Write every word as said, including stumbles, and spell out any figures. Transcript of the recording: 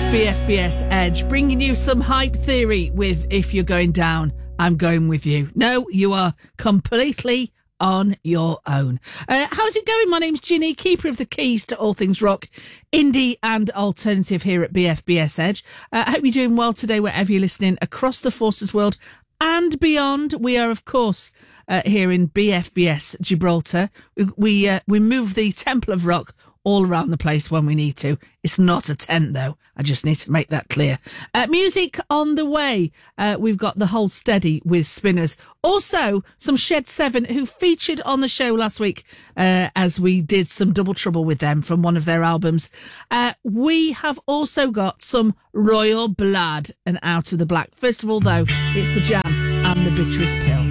B F B S Edge, bringing you some hype theory with If You're Going Down, I'm Going With You. No, you are completely on your own. Uh, how's it going? My name's Ginny, keeper of the keys to all things rock, indie and alternative here at B F B S Edge. Uh, I hope you're doing well today wherever you're listening across the Forces world and beyond. We are, of course, uh, here in B F B S Gibraltar. We we, uh, we move the Temple of Rock all around the place when we need to. It's not a tent, though. I just need to make that clear. Uh, music on the way. Uh, we've got the Hold Steady with Spinners. Also, some Shed seven, who featured on the show last week uh, as we did some Double Trouble with them from one of their albums. Uh, we have also got some Royal Blood and Out of the Black. First of all, though, it's The Jam and The Bitterest Pill.